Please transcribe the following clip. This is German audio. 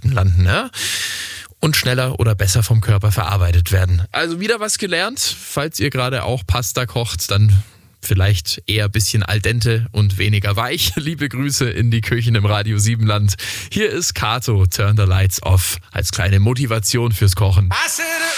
Fetten landen, ne? Und schneller oder besser vom Körper verarbeitet werden. Also wieder was gelernt. Falls ihr gerade auch Pasta kocht, dann vielleicht eher ein bisschen al dente und weniger weich. Liebe Grüße in die Küchen im Radio 7 Land. Hier ist Kato, Turn the Lights Off, als kleine Motivation fürs Kochen. I said